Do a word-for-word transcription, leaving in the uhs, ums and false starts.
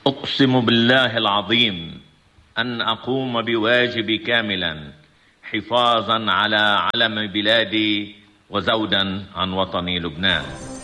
أقسم بالله العظيم أن أقوم بواجبي كاملا حفاظا على علم بلادي وزودا عن وطني لبنان.